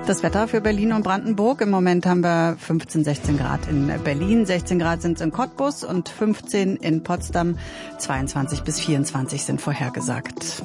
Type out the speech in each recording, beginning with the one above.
Das Wetter für Berlin und Brandenburg. Im Moment haben wir 15, 16 Grad in Berlin, 16 Grad sind es in Cottbus und 15 in Potsdam. 22 bis 24 sind vorhergesagt.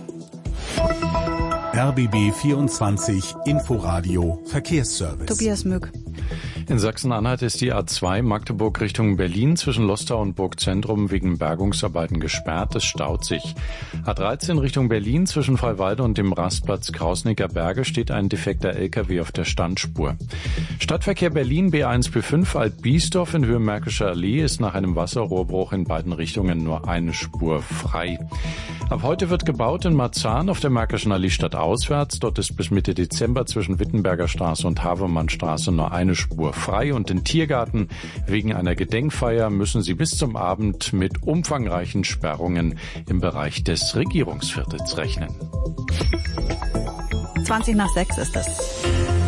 RBB 24 Inforadio Verkehrsservice. Tobias Mück. In Sachsen-Anhalt ist die A2 Magdeburg Richtung Berlin zwischen Lostal und Burgzentrum wegen Bergungsarbeiten gesperrt. Es staut sich. A13 Richtung Berlin zwischen Freiwalde und dem Rastplatz Krausnicker Berge steht ein defekter LKW auf der Standspur. Stadtverkehr Berlin B1 B5 Alt-Biesdorf in Höhe Märkischer Allee ist nach einem Wasserrohrbruch in beiden Richtungen nur eine Spur frei. Ab heute wird gebaut in Marzahn auf der Märkischen Allee stadtauswärts. Dort ist bis Mitte Dezember zwischen Wittenberger Straße und Havermannstraße nur eine Spur frei. Und den Tiergarten wegen einer Gedenkfeier müssen sie bis zum Abend mit umfangreichen Sperrungen im Bereich des Regierungsviertels rechnen. 20 nach 6 ist es.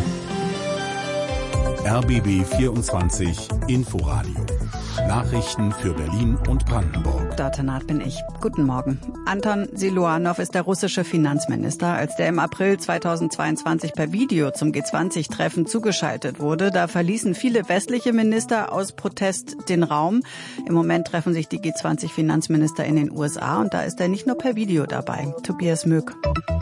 RBB 24 Inforadio. Nachrichten für Berlin und Brandenburg. Dort bin ich. Guten Morgen. Anton Siluanow ist der russische Finanzminister. Als der im April 2022 per Video zum G20-Treffen zugeschaltet wurde, da verließen viele westliche Minister aus Protest den Raum. Im Moment treffen sich die G20-Finanzminister in den USA und da ist er nicht nur per Video dabei. Tobias Mück.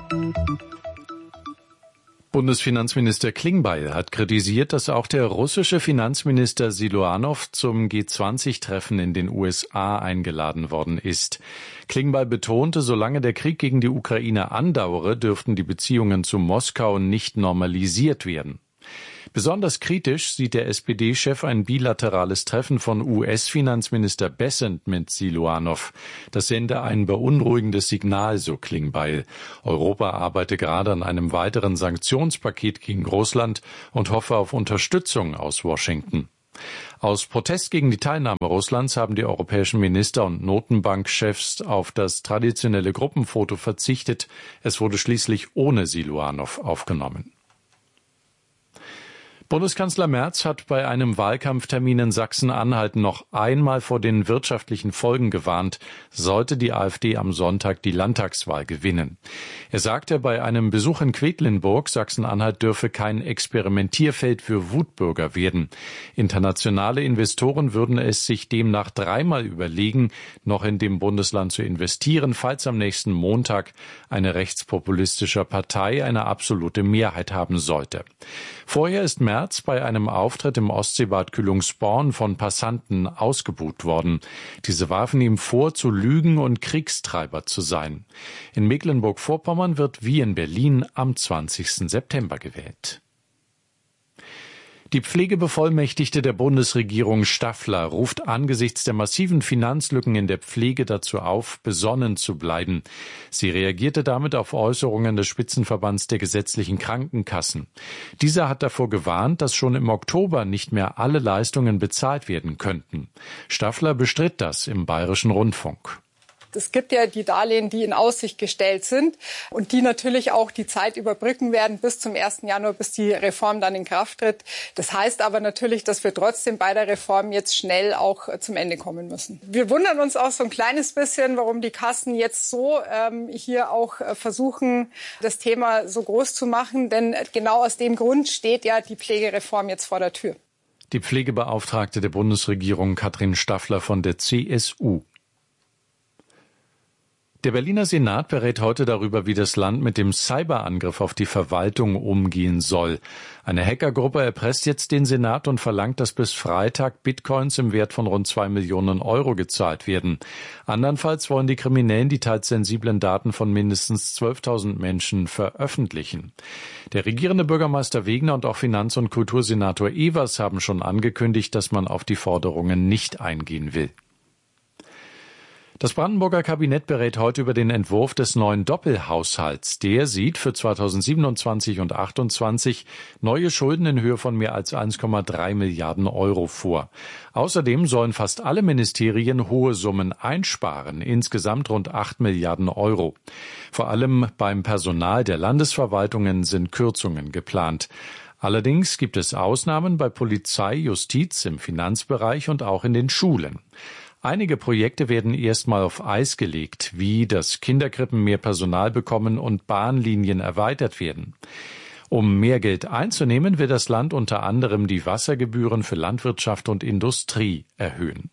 Bundesfinanzminister Klingbeil hat kritisiert, dass auch der russische Finanzminister Siluanow zum G20-Treffen in den USA eingeladen worden ist. Klingbeil betonte, solange der Krieg gegen die Ukraine andauere, dürften die Beziehungen zu Moskau nicht normalisiert werden. Besonders kritisch sieht der SPD-Chef ein bilaterales Treffen von US-Finanzminister Bessent mit Siluanow. Das sende ein beunruhigendes Signal, so Klingbeil. Europa arbeite gerade an einem weiteren Sanktionspaket gegen Russland und hoffe auf Unterstützung aus Washington. Aus Protest gegen die Teilnahme Russlands haben die europäischen Minister und Notenbankchefs auf das traditionelle Gruppenfoto verzichtet. Es wurde schließlich ohne Siluanow aufgenommen. Bundeskanzler Merz hat bei einem Wahlkampftermin in Sachsen-Anhalt noch einmal vor den wirtschaftlichen Folgen gewarnt, sollte die AfD am Sonntag die Landtagswahl gewinnen. Er sagte bei einem Besuch in Quedlinburg, Sachsen-Anhalt dürfe kein Experimentierfeld für Wutbürger werden. Internationale Investoren würden es sich demnach dreimal überlegen, noch in dem Bundesland zu investieren, falls am nächsten Montag eine rechtspopulistische Partei eine absolute Mehrheit haben sollte. Vorher ist Merz bei einem Auftritt im Ostseebad Kühlungsborn von Passanten ausgebuht worden. Diese warfen ihm vor, zu lügen und Kriegstreiber zu sein. In Mecklenburg-Vorpommern wird wie in Berlin am 20. September gewählt. Die Pflegebevollmächtigte der Bundesregierung Staffler ruft angesichts der massiven Finanzlücken in der Pflege dazu auf, besonnen zu bleiben. Sie reagierte damit auf Äußerungen des Spitzenverbands der gesetzlichen Krankenkassen. Dieser hat davor gewarnt, dass schon im Oktober nicht mehr alle Leistungen bezahlt werden könnten. Staffler bestritt das im Bayerischen Rundfunk. Es gibt ja die Darlehen, die in Aussicht gestellt sind und die natürlich auch die Zeit überbrücken werden bis zum 1. Januar, bis die Reform dann in Kraft tritt. Das heißt aber natürlich, dass wir trotzdem bei der Reform jetzt schnell auch zum Ende kommen müssen. Wir wundern uns auch so ein kleines bisschen, warum die Kassen jetzt so hier auch versuchen, das Thema so groß zu machen. Denn genau aus dem Grund steht ja die Pflegereform jetzt vor der Tür. Die Pflegebeauftragte der Bundesregierung Katrin Staffler von der CSU. Der Berliner Senat berät heute darüber, wie das Land mit dem Cyberangriff auf die Verwaltung umgehen soll. Eine Hackergruppe erpresst jetzt den Senat und verlangt, dass bis Freitag Bitcoins im Wert von rund 2 Millionen Euro gezahlt werden. Andernfalls wollen die Kriminellen die teils sensiblen Daten von mindestens 12.000 Menschen veröffentlichen. Der regierende Bürgermeister Wegner und auch Finanz- und Kultursenator Evers haben schon angekündigt, dass man auf die Forderungen nicht eingehen will. Das Brandenburger Kabinett berät heute über den Entwurf des neuen Doppelhaushalts. Der sieht für 2027 und 2028 neue Schulden in Höhe von mehr als 1,3 Milliarden Euro vor. Außerdem sollen fast alle Ministerien hohe Summen einsparen, insgesamt rund 8 Milliarden Euro. Vor allem beim Personal der Landesverwaltungen sind Kürzungen geplant. Allerdings gibt es Ausnahmen bei Polizei, Justiz, im Finanzbereich und auch in den Schulen. Einige Projekte werden erstmal auf Eis gelegt, wie dass Kinderkrippen mehr Personal bekommen und Bahnlinien erweitert werden. Um mehr Geld einzunehmen, will das Land unter anderem die Wassergebühren für Landwirtschaft und Industrie erhöhen.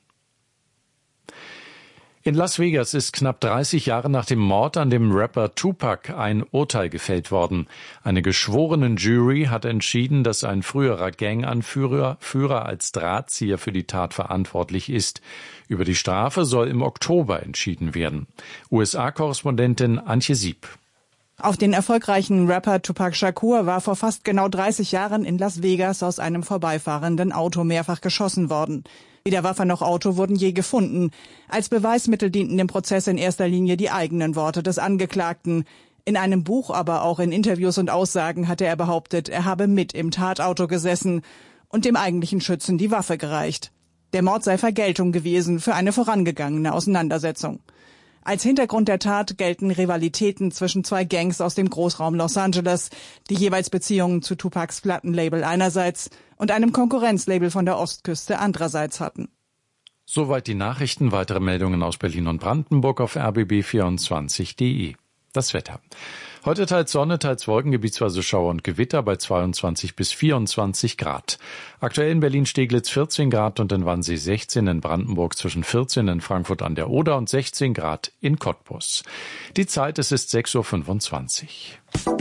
In Las Vegas ist knapp 30 Jahre nach dem Mord an dem Rapper Tupac ein Urteil gefällt worden. Eine geschworenen Jury hat entschieden, dass ein früherer Ganganführer als Drahtzieher für die Tat verantwortlich ist. Über die Strafe soll im Oktober entschieden werden. USA-Korrespondentin Antje Sieb. Auf den erfolgreichen Rapper Tupac Shakur war vor fast genau 30 Jahren in Las Vegas aus einem vorbeifahrenden Auto mehrfach geschossen worden. Weder Waffe noch Auto wurden je gefunden. Als Beweismittel dienten dem Prozess in erster Linie die eigenen Worte des Angeklagten. In einem Buch, aber auch in Interviews und Aussagen hatte er behauptet, er habe mit im Tatauto gesessen und dem eigentlichen Schützen die Waffe gereicht. Der Mord sei Vergeltung gewesen für eine vorangegangene Auseinandersetzung. Als Hintergrund der Tat gelten Rivalitäten zwischen zwei Gangs aus dem Großraum Los Angeles, die jeweils Beziehungen zu Tupacs Plattenlabel einerseits und einem Konkurrenzlabel von der Ostküste andererseits hatten. Soweit die Nachrichten. Weitere Meldungen aus Berlin und Brandenburg auf rbb24.de. Das Wetter. Heute teils Sonne, teils Wolken, gebietsweise Schauer und Gewitter bei 22 bis 24 Grad. Aktuell in Berlin-Steglitz 14 Grad und in Wannsee 16, in Brandenburg zwischen 14 in Frankfurt an der Oder und 16 Grad in Cottbus. Die Zeit, es ist 6.25 Uhr.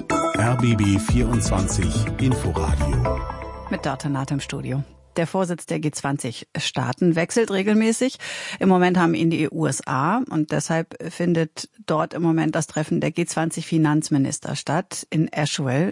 rbb24 Inforadio. Mit Dörte Naht im Studio. Der Vorsitz der G20-Staaten wechselt regelmäßig. Im Moment haben ihn die USA und deshalb findet dort im Moment das Treffen der G20-Finanzminister statt in Asheville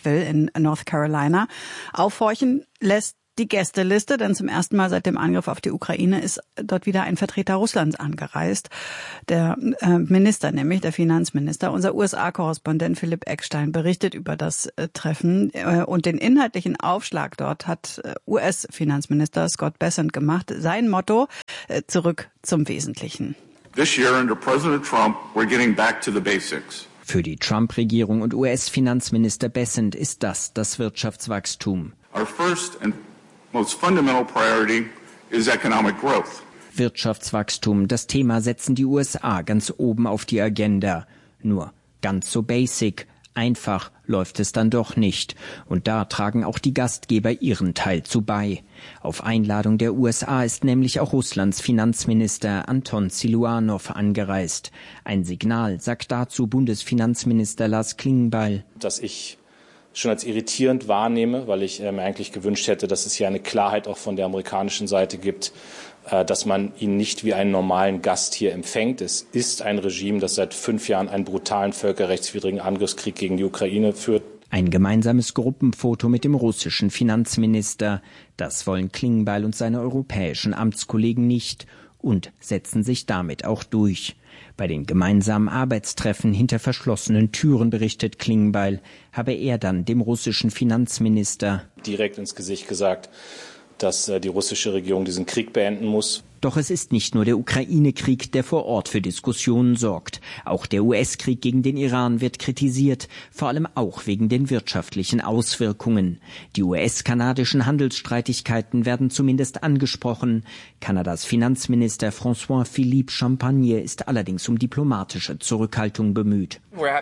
in North Carolina. Aufhorchen lässt die Gästeliste, denn zum ersten Mal seit dem Angriff auf die Ukraine ist dort wieder ein Vertreter Russlands angereist. Der Minister, nämlich der Finanzminister. Unser USA-Korrespondent Philipp Eckstein berichtet über das Treffen und den inhaltlichen Aufschlag dort hat US-Finanzminister Scott Bessent gemacht. Sein Motto: zurück zum Wesentlichen. This year under President Trump, we're getting back to the basics. Für die Trump-Regierung und US-Finanzminister Bessent ist das Wirtschaftswachstum. Our first and most fundamental priority is economic growth. Wirtschaftswachstum, das Thema setzen die USA ganz oben auf die Agenda. Nur ganz so basic, einfach läuft es dann doch nicht. Und da tragen auch die Gastgeber ihren Teil zu bei. Auf Einladung der USA ist nämlich auch Russlands Finanzminister Anton Siluanow angereist. Ein Signal, sagt dazu Bundesfinanzminister Lars Klingbeil. Dass ich schon als irritierend wahrnehme, weil ich mir eigentlich gewünscht hätte, dass es hier eine Klarheit auch von der amerikanischen Seite gibt, dass man ihn nicht wie einen normalen Gast hier empfängt. Es ist ein Regime, das seit 5 Jahren einen brutalen völkerrechtswidrigen Angriffskrieg gegen die Ukraine führt. Ein gemeinsames Gruppenfoto mit dem russischen Finanzminister. Das wollen Klingbeil und seine europäischen Amtskollegen nicht und setzen sich damit auch durch. Bei den gemeinsamen Arbeitstreffen hinter verschlossenen Türen, berichtet Klingbeil, habe er dann dem russischen Finanzminister direkt ins Gesicht gesagt, dass die russische Regierung diesen Krieg beenden muss. Doch es ist nicht nur der Ukraine-Krieg, der vor Ort für Diskussionen sorgt. Auch der US-Krieg gegen den Iran wird kritisiert, vor allem auch wegen den wirtschaftlichen Auswirkungen. Die US-kanadischen Handelsstreitigkeiten werden zumindest angesprochen. Kanadas Finanzminister François-Philippe Champagne ist allerdings um diplomatische Zurückhaltung bemüht.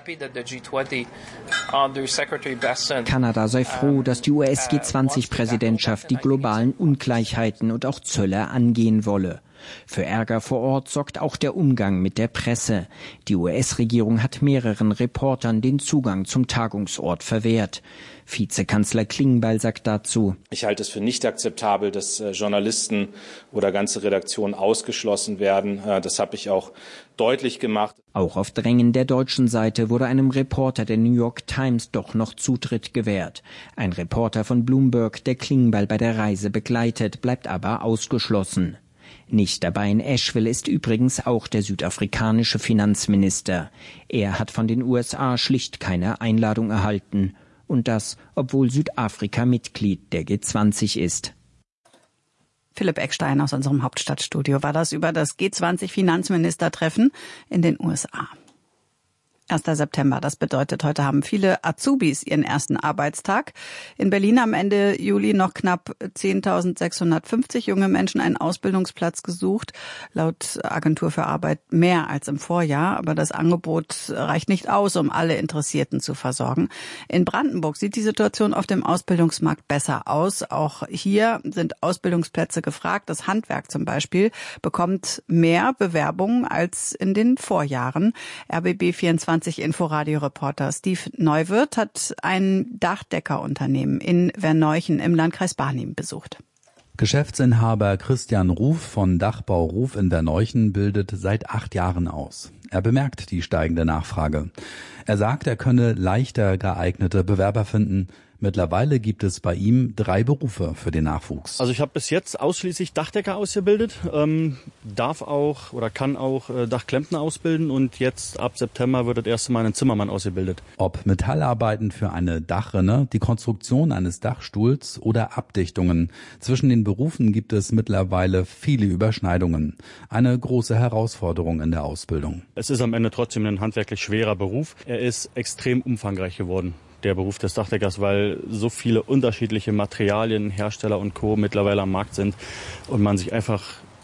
Kanada sei froh, dass die US-G20-Präsidentschaft die globalen Ungleichheiten und auch Zölle angehen wolle. Für Ärger vor Ort sorgt auch der Umgang mit der Presse. Die US-Regierung hat mehreren Reportern den Zugang zum Tagungsort verwehrt. Vizekanzler Klingbeil sagt dazu: Ich halte es für nicht akzeptabel, dass Journalisten oder ganze Redaktionen ausgeschlossen werden. Das habe ich auch deutlich gemacht. Auch auf Drängen der deutschen Seite wurde einem Reporter der New York Times doch noch Zutritt gewährt. Ein Reporter von Bloomberg, der Klingbeil bei der Reise begleitet, bleibt aber ausgeschlossen. Nicht dabei in Asheville ist übrigens auch der südafrikanische Finanzminister. Er hat von den USA schlicht keine Einladung erhalten. Und das, obwohl Südafrika Mitglied der G20 ist. Philipp Eckstein aus unserem Hauptstadtstudio war das über das G20-Finanzministertreffen in den USA. 1. September, das bedeutet, heute haben viele Azubis ihren ersten Arbeitstag. In Berlin haben Ende Juli noch knapp 10.650 junge Menschen einen Ausbildungsplatz gesucht. Laut Agentur für Arbeit mehr als im Vorjahr. Aber das Angebot reicht nicht aus, um alle Interessierten zu versorgen. In Brandenburg sieht die Situation auf dem Ausbildungsmarkt besser aus. Auch hier sind Ausbildungsplätze gefragt. Das Handwerk zum Beispiel bekommt mehr Bewerbungen als in den Vorjahren. RBB24 Inforadio-Reporter Steve Neuwirth hat ein Dachdeckerunternehmen in Verneuchen im Landkreis Barnim besucht. Geschäftsinhaber Christian Ruf von Dachbau Ruf in Verneuchen bildet seit 8 Jahren aus. Er bemerkt die steigende Nachfrage. Er sagt, er könne leichter geeignete Bewerber finden. Mittlerweile gibt es bei ihm 3 Berufe für den Nachwuchs. Also ich habe bis jetzt ausschließlich Dachdecker ausgebildet, darf auch oder kann auch Dachklempner ausbilden und jetzt ab September wird das erste Mal ein Zimmermann ausgebildet. Ob Metallarbeiten für eine Dachrinne, die Konstruktion eines Dachstuhls oder Abdichtungen. Zwischen den Berufen gibt es mittlerweile viele Überschneidungen. Eine große Herausforderung in der Ausbildung. Es ist am Ende trotzdem ein handwerklich schwerer Beruf. Er ist extrem umfangreich geworden, der Beruf des Dachdeckers, weil so viele unterschiedliche Materialien, Hersteller und Co. mittlerweile am Markt sind und man sich einfach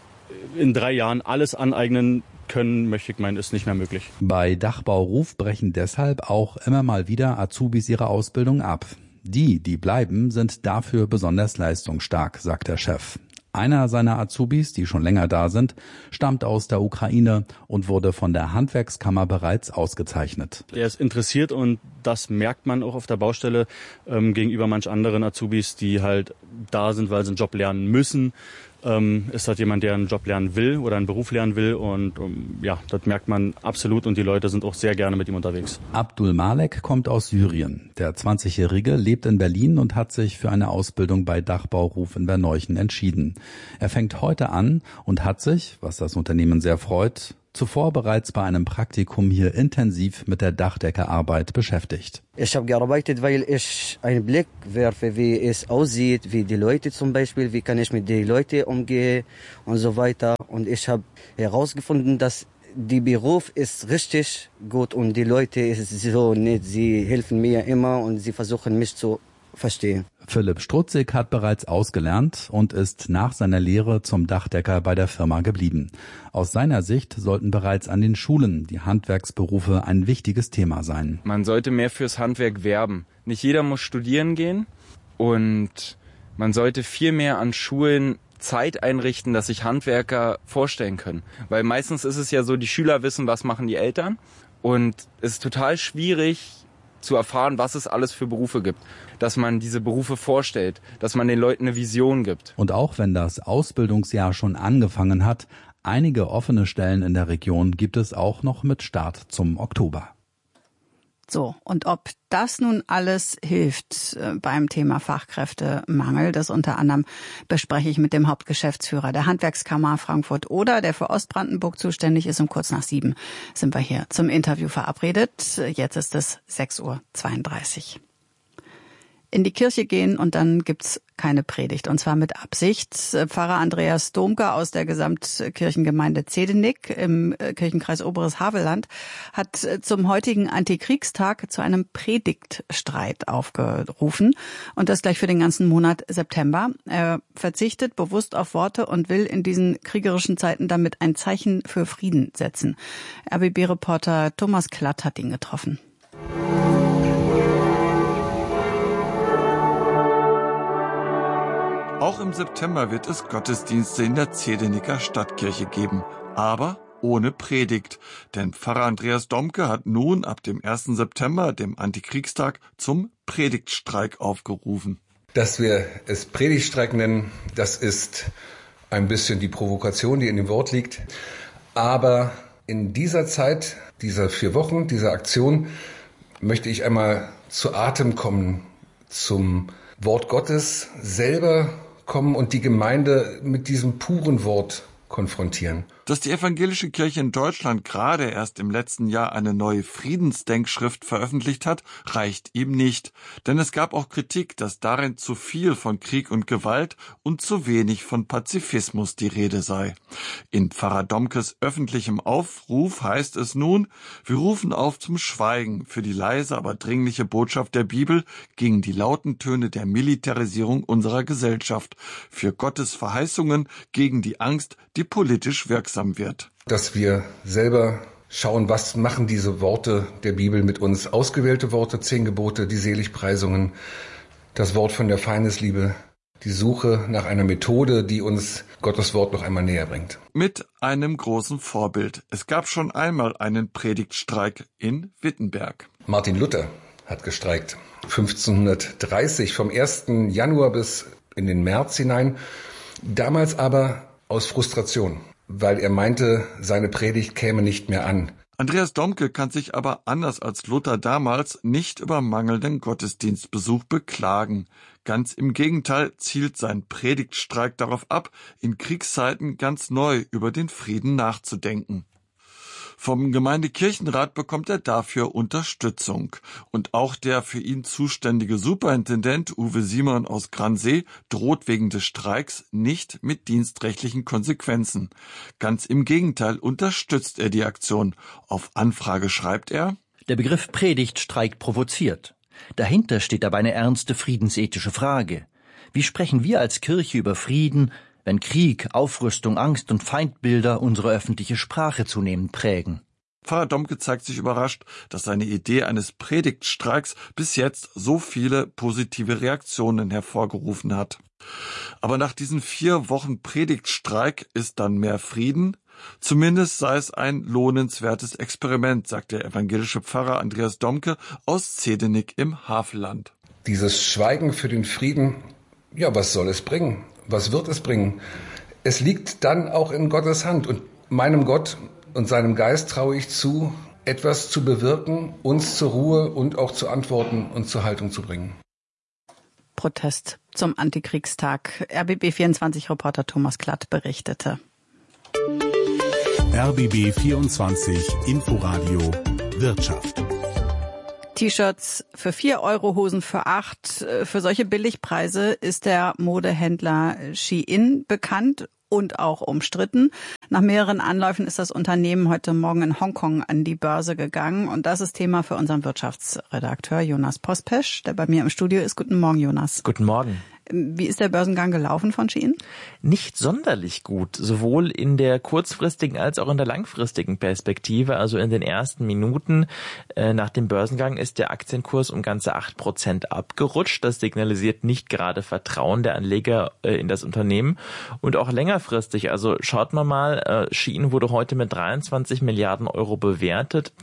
in 3 Jahren alles aneignen können, möchte ich meinen, ist nicht mehr möglich. Bei Dachbau Ruf brechen deshalb auch immer mal wieder Azubis ihre Ausbildung ab. Die bleiben, sind dafür besonders leistungsstark, sagt der Chef. Einer seiner Azubis, die schon länger da sind, stammt aus der Ukraine und wurde von der Handwerkskammer bereits ausgezeichnet. Er ist interessiert und das merkt man auch auf der Baustelle gegenüber manch anderen Azubis, die halt da sind, weil sie einen Job lernen müssen. Ist halt jemand, der einen Job lernen will oder einen Beruf lernen will und ja, das merkt man absolut und die Leute sind auch sehr gerne mit ihm unterwegs. Abdul Malek kommt aus Syrien. Der 20-Jährige lebt in Berlin und hat sich für eine Ausbildung bei Dachbau Ruf in Verneuchen entschieden. Er fängt heute an und hat sich, was das Unternehmen sehr freut, zuvor bereits bei einem Praktikum hier intensiv mit der Dachdeckerarbeit beschäftigt. Ich habe gearbeitet, weil ich einen Blick werfe, wie es aussieht, wie die Leute zum Beispiel, wie kann ich mit den Leuten umgehen und so weiter. Und ich habe herausgefunden, dass der Beruf ist richtig gut und die Leute ist so nett. Sie helfen mir immer und sie versuchen mich zu verstehen. Philipp Strutzig hat bereits ausgelernt und ist nach seiner Lehre zum Dachdecker bei der Firma geblieben. Aus seiner Sicht sollten bereits an den Schulen die Handwerksberufe ein wichtiges Thema sein. Man sollte mehr fürs Handwerk werben. Nicht jeder muss studieren gehen und man sollte viel mehr an Schulen Zeit einrichten, dass sich Handwerker vorstellen können. Weil meistens ist es ja so, die Schüler wissen, was machen die Eltern und es ist total schwierig zu erfahren, was es alles für Berufe gibt, dass man diese Berufe vorstellt, dass man den Leuten eine Vision gibt. Und auch wenn das Ausbildungsjahr schon angefangen hat, einige offene Stellen in der Region gibt es auch noch mit Start zum Oktober. So, und ob das nun alles hilft beim Thema Fachkräftemangel, das unter anderem bespreche ich mit dem Hauptgeschäftsführer der Handwerkskammer Frankfurt Oder, der für Ostbrandenburg zuständig ist. Um kurz nach 7 sind wir hier zum Interview verabredet. Jetzt ist es 6:32 Uhr. In die Kirche gehen und dann gibt's keine Predigt, und zwar mit Absicht. Pfarrer Andreas Domke aus der Gesamtkirchengemeinde Zedenik im Kirchenkreis Oberes Havelland hat zum heutigen Antikriegstag zu einem Predigtstreit aufgerufen und das gleich für den ganzen Monat September. Er verzichtet bewusst auf Worte und will in diesen kriegerischen Zeiten damit ein Zeichen für Frieden setzen. RBB-Reporter Thomas Klatt hat ihn getroffen. Auch im September wird es Gottesdienste in der Zedeniker Stadtkirche geben, aber ohne Predigt. Denn Pfarrer Andreas Domke hat nun ab dem 1. September, dem Antikriegstag, zum Predigtstreik aufgerufen. Dass wir es Predigtstreik nennen, das ist ein bisschen die Provokation, die in dem Wort liegt. Aber in dieser Zeit, dieser 4 Wochen, dieser Aktion, möchte ich einmal zu Atem kommen, zum Wort Gottes selber kommen und die Gemeinde mit diesem puren Wort konfrontieren. Dass die evangelische Kirche in Deutschland gerade erst im letzten Jahr eine neue Friedensdenkschrift veröffentlicht hat, reicht ihm nicht. Denn es gab auch Kritik, dass darin zu viel von Krieg und Gewalt und zu wenig von Pazifismus die Rede sei. In Pfarrer Domkes öffentlichem Aufruf heißt es nun: Wir rufen auf zum Schweigen für die leise, aber dringliche Botschaft der Bibel gegen die lauten Töne der Militarisierung unserer Gesellschaft, für Gottes Verheißungen gegen die Angst, die politisch wirksam wird. Dass wir selber schauen, was machen diese Worte der Bibel mit uns. Ausgewählte Worte, 10 Gebote, die Seligpreisungen, das Wort von der Feindesliebe, die Suche nach einer Methode, die uns Gottes Wort noch einmal näher bringt. Mit einem großen Vorbild. Es gab schon einmal einen Predigtstreik in Wittenberg. Martin Luther hat gestreikt. 1530, vom 1. Januar bis in den März hinein. Damals aber aus Frustration, weil er meinte, seine Predigt käme nicht mehr an. Andreas Domke kann sich aber anders als Luther damals nicht über mangelnden Gottesdienstbesuch beklagen. Ganz im Gegenteil zielt sein Predigtstreik darauf ab, in Kriegszeiten ganz neu über den Frieden nachzudenken. Vom Gemeindekirchenrat bekommt er dafür Unterstützung. Und auch der für ihn zuständige Superintendent Uwe Simon aus Gransee droht wegen des Streiks nicht mit dienstrechtlichen Konsequenzen. Ganz im Gegenteil unterstützt er die Aktion. Auf Anfrage schreibt er: Der Begriff Predigtstreik provoziert. Dahinter steht aber eine ernste friedensethische Frage. Wie sprechen wir als Kirche über Frieden, wenn Krieg, Aufrüstung, Angst und Feindbilder unsere öffentliche Sprache zunehmend prägen? Pfarrer Domke zeigt sich überrascht, dass seine Idee eines Predigtstreiks bis jetzt so viele positive Reaktionen hervorgerufen hat. Aber nach diesen 4 Wochen Predigtstreik ist dann mehr Frieden? Zumindest sei es ein lohnenswertes Experiment, sagt der evangelische Pfarrer Andreas Domke aus Zedenik im Havelland. Dieses Schweigen für den Frieden, ja, was soll es bringen? Was wird es bringen? Es liegt dann auch in Gottes Hand. Und meinem Gott und seinem Geist traue ich zu, etwas zu bewirken, uns zur Ruhe und auch zu Antworten und zur Haltung zu bringen. Protest zum Antikriegstag. RBB24-Reporter Thomas Klatt berichtete. RBB 24 Inforadio Wirtschaft. T-Shirts für 4 €, Hosen für 8. Für solche Billigpreise ist der Modehändler Shein bekannt und auch umstritten. Nach mehreren Anläufen ist das Unternehmen heute Morgen in Hongkong an die Börse gegangen. Und das ist Thema für unseren Wirtschaftsredakteur Jonas Pospesch, der bei mir im Studio ist. Guten Morgen, Jonas. Guten Morgen. Wie ist der Börsengang gelaufen von Shein? Nicht sonderlich gut, sowohl in der kurzfristigen als auch in der langfristigen Perspektive. Also in den ersten Minuten nach dem Börsengang ist der Aktienkurs um ganze 8% abgerutscht. Das signalisiert nicht gerade Vertrauen der Anleger in das Unternehmen. Und auch längerfristig, also schaut man mal, Shein wurde heute mit 23 Milliarden Euro bewertet.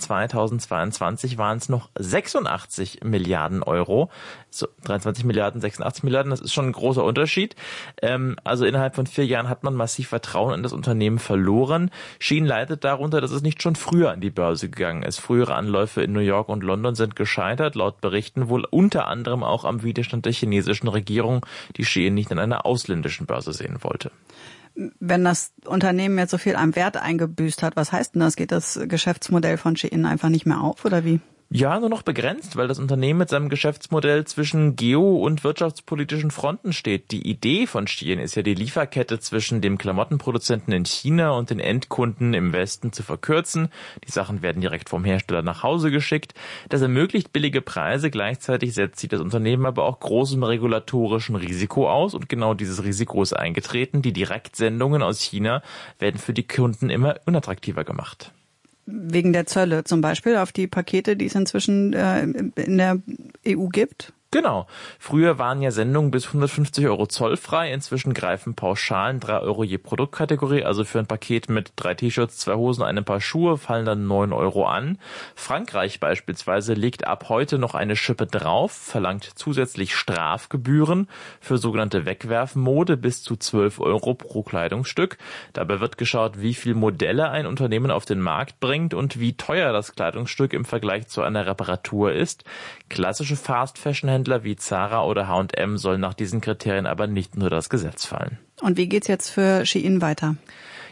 2022 waren es noch 86 Milliarden Euro. So, 23 Milliarden, 86 Milliarden, das ist schon ein großer Unterschied. Also innerhalb von 4 Jahren hat man massiv Vertrauen in das Unternehmen verloren. Shein leidet darunter, dass es nicht schon früher an die Börse gegangen ist. Frühere Anläufe in New York und London sind gescheitert, laut Berichten wohl unter anderem auch am Widerstand der chinesischen Regierung, die Shein nicht an einer ausländischen Börse sehen wollte. Wenn das Unternehmen jetzt so viel am Wert eingebüßt hat, was heißt denn das? Geht das Geschäftsmodell von Shein einfach nicht mehr auf oder wie? Ja, nur noch begrenzt, weil das Unternehmen mit seinem Geschäftsmodell zwischen geo- und wirtschaftspolitischen Fronten steht. Die Idee von Shein ist ja, die Lieferkette zwischen dem Klamottenproduzenten in China und den Endkunden im Westen zu verkürzen. Die Sachen werden direkt vom Hersteller nach Hause geschickt. Das ermöglicht billige Preise. Gleichzeitig setzt sich das Unternehmen aber auch großem regulatorischen Risiko aus. Und genau dieses Risiko ist eingetreten. Die Direktsendungen aus China werden für die Kunden immer unattraktiver gemacht. Wegen der Zölle zum Beispiel auf die Pakete, die es inzwischen in der EU gibt? Genau. Früher waren ja Sendungen bis 150 € zollfrei. Inzwischen greifen Pauschalen 3 € je Produktkategorie. Also für ein Paket mit 3 T-Shirts, 2 Hosen, einem Paar Schuhe fallen dann 9 € an. Frankreich beispielsweise legt ab heute noch eine Schippe drauf, verlangt zusätzlich Strafgebühren für sogenannte Wegwerfmode bis zu 12 € pro Kleidungsstück. Dabei wird geschaut, wie viel Modelle ein Unternehmen auf den Markt bringt und wie teuer das Kleidungsstück im Vergleich zu einer Reparatur ist. Klassische Fast-Fashion-Händler wie Zara oder H&M sollen nach diesen Kriterien aber nicht unter das Gesetz fallen. Und wie geht's jetzt für Shein weiter?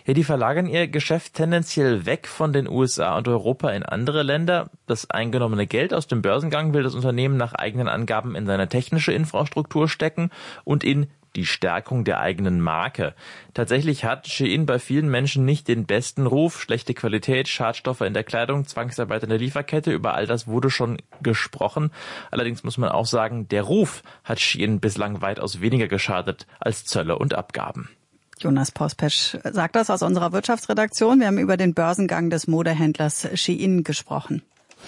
Ja, die verlagern ihr Geschäft tendenziell weg von den USA und Europa in andere Länder. Das eingenommene Geld aus dem Börsengang will das Unternehmen nach eigenen Angaben in seine technische Infrastruktur stecken und in die Stärkung der eigenen Marke. Tatsächlich hat Shein bei vielen Menschen nicht den besten Ruf. Schlechte Qualität, Schadstoffe in der Kleidung, Zwangsarbeit in der Lieferkette, über all das wurde schon gesprochen. Allerdings muss man auch sagen, der Ruf hat Shein bislang weitaus weniger geschadet als Zölle und Abgaben. Jonas Pospesch sagt das aus unserer Wirtschaftsredaktion. Wir haben über den Börsengang des Modehändlers Shein gesprochen.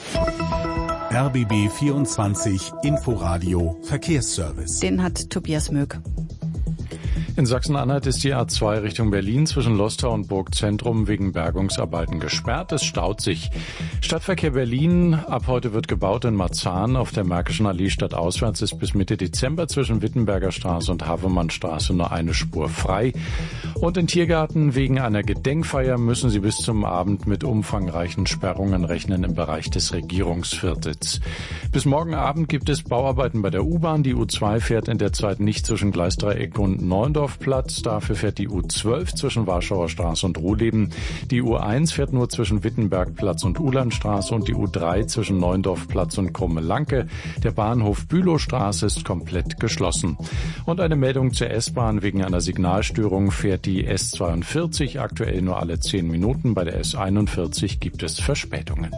RBB 24 Inforadio Verkehrsservice. Den hat Tobias Möck. In Sachsen-Anhalt ist die A2 Richtung Berlin zwischen Lostal und Burgzentrum wegen Bergungsarbeiten gesperrt. Es staut sich. Stadtverkehr Berlin. Ab heute wird gebaut in Marzahn. Auf der Märkischen Allee stadtauswärts ist bis Mitte Dezember zwischen Wittenberger Straße und Havemannsstraße nur eine Spur frei. Und in Tiergarten wegen einer Gedenkfeier müssen Sie bis zum Abend mit umfangreichen Sperrungen rechnen im Bereich des Regierungsviertels. Bis morgen Abend gibt es Bauarbeiten bei der U-Bahn. Die U2 fährt in der Zeit nicht zwischen Gleisdreieck und Neuendorfplatz. Dafür fährt die U12 zwischen Warschauer Straße und Ruhleben. Die U1 fährt nur zwischen Wittenbergplatz und Ulandstraße und die U3 zwischen Neuendorfplatz und Krumme-Lanke. Der Bahnhof Bülowstraße ist komplett geschlossen. Und eine Meldung zur S-Bahn: Wegen einer Signalstörung fährt die S42 aktuell nur alle 10 Minuten. Bei der S41 gibt es Verspätungen.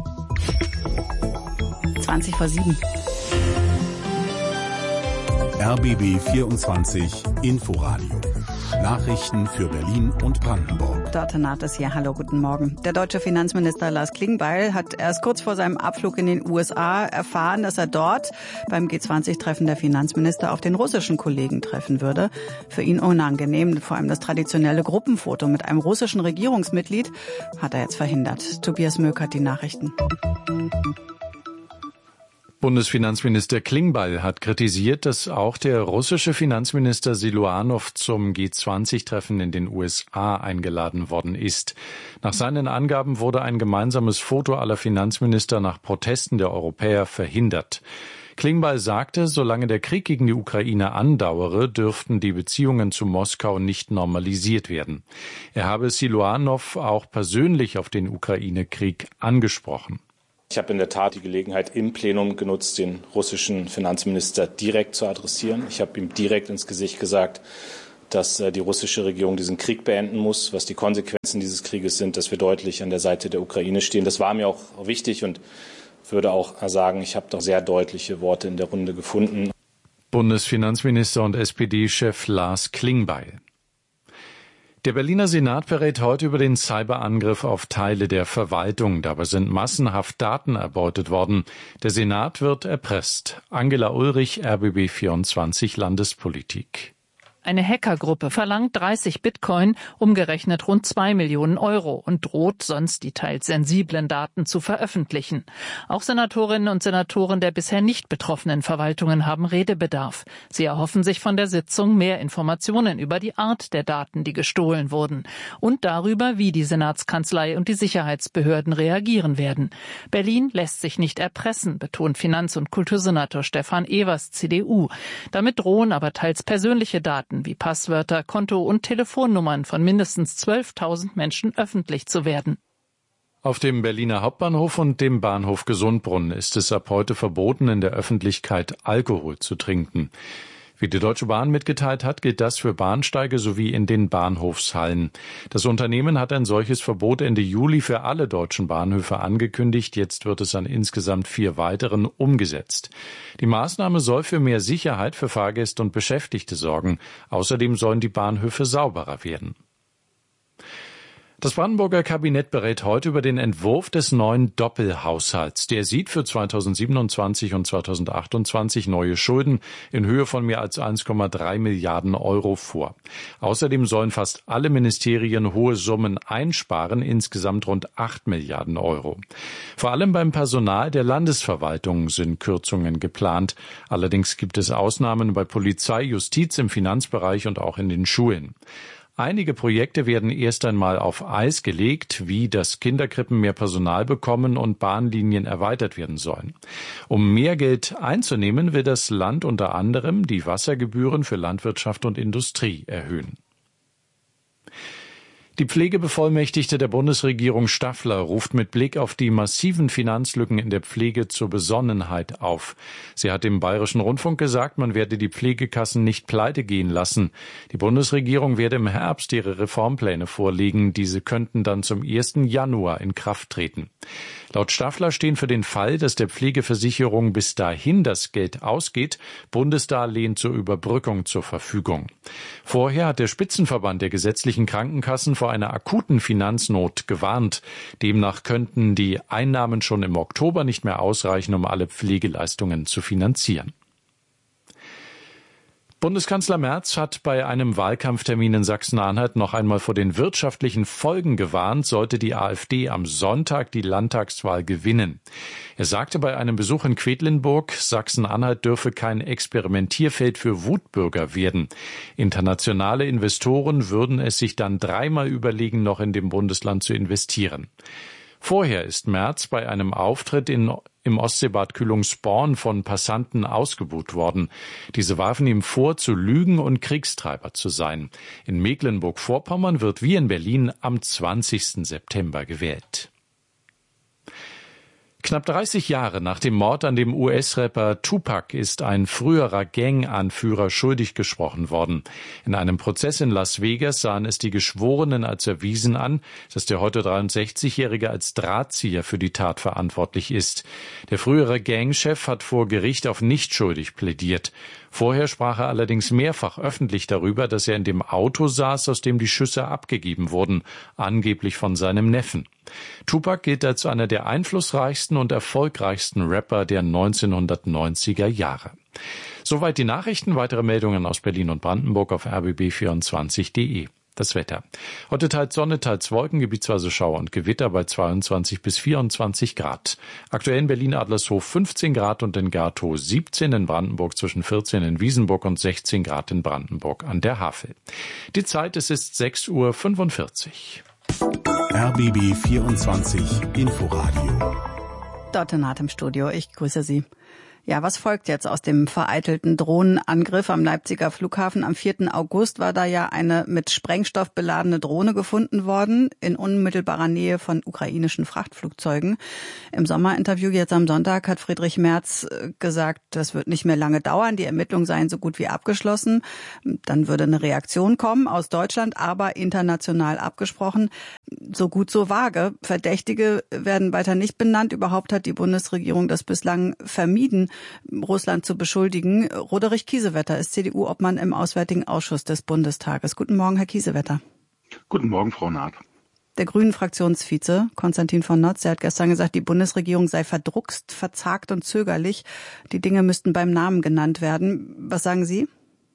7:20. RBB 24 Inforadio. Nachrichten für Berlin und Brandenburg. Dort naht es hier. Hallo, guten Morgen. Der deutsche Finanzminister Lars Klingbeil hat erst kurz vor seinem Abflug in den USA erfahren, dass er dort beim G20-Treffen der Finanzminister auf den russischen Kollegen treffen würde. Für ihn unangenehm, vor allem das traditionelle Gruppenfoto mit einem russischen Regierungsmitglied hat er jetzt verhindert. Tobias Möck hat die Nachrichten. Bundesfinanzminister Klingbeil hat kritisiert, dass auch der russische Finanzminister Siluanow zum G20-Treffen in den USA eingeladen worden ist. Nach seinen Angaben wurde ein gemeinsames Foto aller Finanzminister nach Protesten der Europäer verhindert. Klingbeil sagte, solange der Krieg gegen die Ukraine andauere, dürften die Beziehungen zu Moskau nicht normalisiert werden. Er habe Siluanow auch persönlich auf den Ukraine-Krieg angesprochen. Ich habe in der Tat die Gelegenheit im Plenum genutzt, den russischen Finanzminister direkt zu adressieren. Ich habe ihm direkt ins Gesicht gesagt, dass die russische Regierung diesen Krieg beenden muss, was die Konsequenzen dieses Krieges sind, dass wir deutlich an der Seite der Ukraine stehen. Das war mir auch wichtig und würde auch sagen, ich habe doch sehr deutliche Worte in der Runde gefunden. Bundesfinanzminister und SPD-Chef Lars Klingbeil. Der Berliner Senat berät heute über den Cyberangriff auf Teile der Verwaltung. Dabei sind massenhaft Daten erbeutet worden. Der Senat wird erpresst. Angela Ulrich, RBB 24 Landespolitik. Eine Hackergruppe verlangt 30 Bitcoin, umgerechnet rund 2 Millionen Euro, und droht, sonst die teils sensiblen Daten zu veröffentlichen. Auch Senatorinnen und Senatoren der bisher nicht betroffenen Verwaltungen haben Redebedarf. Sie erhoffen sich von der Sitzung mehr Informationen über die Art der Daten, die gestohlen wurden, und darüber, wie die Senatskanzlei und die Sicherheitsbehörden reagieren werden. Berlin lässt sich nicht erpressen, betont Finanz- und Kultursenator Stefan Evers, CDU. Damit drohen aber teils persönliche Daten wie Passwörter, Konto- und Telefonnummern von mindestens 12.000 Menschen öffentlich zu werden. Auf dem Berliner Hauptbahnhof und dem Bahnhof Gesundbrunnen ist es ab heute verboten, in der Öffentlichkeit Alkohol zu trinken. Wie die Deutsche Bahn mitgeteilt hat, gilt das für Bahnsteige sowie in den Bahnhofshallen. Das Unternehmen hat ein solches Verbot Ende Juli für alle deutschen Bahnhöfe angekündigt. Jetzt wird es an insgesamt 4 weiteren umgesetzt. Die Maßnahme soll für mehr Sicherheit für Fahrgäste und Beschäftigte sorgen. Außerdem sollen die Bahnhöfe sauberer werden. Das Brandenburger Kabinett berät heute über den Entwurf des neuen Doppelhaushalts. Der sieht für 2027 und 2028 neue Schulden in Höhe von mehr als 1,3 Milliarden Euro vor. Außerdem sollen fast alle Ministerien hohe Summen einsparen, insgesamt rund 8 Milliarden Euro. Vor allem beim Personal der Landesverwaltung sind Kürzungen geplant. Allerdings gibt es Ausnahmen bei Polizei, Justiz, im Finanzbereich und auch in den Schulen. Einige Projekte werden erst einmal auf Eis gelegt, wie dass Kinderkrippen mehr Personal bekommen und Bahnlinien erweitert werden sollen. Um mehr Geld einzunehmen, will das Land unter anderem die Wassergebühren für Landwirtschaft und Industrie erhöhen. Die Pflegebevollmächtigte der Bundesregierung Staffler ruft mit Blick auf die massiven Finanzlücken in der Pflege zur Besonnenheit auf. Sie hat im Bayerischen Rundfunk gesagt, man werde die Pflegekassen nicht pleite gehen lassen. Die Bundesregierung werde im Herbst ihre Reformpläne vorlegen. Diese könnten dann zum 1. Januar in Kraft treten. Laut Staffler stehen für den Fall, dass der Pflegeversicherung bis dahin das Geld ausgeht, Bundesdarlehen zur Überbrückung zur Verfügung. Vorher hat der Spitzenverband der gesetzlichen Krankenkassen vor einer akuten Finanznot gewarnt. Demnach könnten die Einnahmen schon im Oktober nicht mehr ausreichen, um alle Pflegeleistungen zu finanzieren. Bundeskanzler Merz hat bei einem Wahlkampftermin in Sachsen-Anhalt noch einmal vor den wirtschaftlichen Folgen gewarnt, sollte die AfD am Sonntag die Landtagswahl gewinnen. Er sagte bei einem Besuch in Quedlinburg, Sachsen-Anhalt dürfe kein Experimentierfeld für Wutbürger werden. Internationale Investoren würden es sich dann dreimal überlegen, noch in dem Bundesland zu investieren. Vorher ist Merz bei einem Auftritt im Ostseebad Kühlungsborn von Passanten ausgebuht worden. Diese warfen ihm vor, zu lügen und Kriegstreiber zu sein. In Mecklenburg-Vorpommern wird wie in Berlin am 20. September gewählt. Knapp 30 Jahre nach dem Mord an dem US-Rapper Tupac ist ein früherer Gang-Anführer schuldig gesprochen worden. In einem Prozess in Las Vegas sahen es die Geschworenen als erwiesen an, dass der heute 63-Jährige als Drahtzieher für die Tat verantwortlich ist. Der frühere Gangchef hat vor Gericht auf nicht schuldig plädiert. Vorher sprach er allerdings mehrfach öffentlich darüber, dass er in dem Auto saß, aus dem die Schüsse abgegeben wurden, angeblich von seinem Neffen. Tupac gilt als einer der einflussreichsten und erfolgreichsten Rapper der 1990er Jahre. Soweit die Nachrichten. Weitere Meldungen aus Berlin und Brandenburg auf rbb24.de. Das Wetter. Heute teils Sonne, teils Wolken, gebietsweise Schauer und Gewitter bei 22 bis 24 Grad. Aktuell in Berlin-Adlershof 15 Grad und in Gatow 17, in Brandenburg zwischen 14 in Wiesenburg und 16 Grad in Brandenburg an der Havel. Die Zeit, es ist 6:45 Uhr. RBB 24 Inforadio. Dort in Hart im Studio, ich grüße Sie. Ja, was folgt jetzt aus dem vereitelten Drohnenangriff am Leipziger Flughafen? Am 4. August war da ja eine mit Sprengstoff beladene Drohne gefunden worden, in unmittelbarer Nähe von ukrainischen Frachtflugzeugen. Im Sommerinterview jetzt am Sonntag hat Friedrich Merz gesagt, das wird nicht mehr lange dauern, die Ermittlungen seien so gut wie abgeschlossen. Dann würde eine Reaktion kommen aus Deutschland, aber international abgesprochen. So gut, so vage. Verdächtige werden weiter nicht benannt. Überhaupt hat die Bundesregierung das bislang vermieden, Russland zu beschuldigen. Roderich Kiesewetter ist CDU-Obmann im Auswärtigen Ausschuss des Bundestages. Guten Morgen, Herr Kiesewetter. Guten Morgen, Frau Naht. Der Grünen-Fraktionsvize Konstantin von Notz, der hat gestern gesagt, die Bundesregierung sei verdruckst, verzagt und zögerlich. Die Dinge müssten beim Namen genannt werden. Was sagen Sie?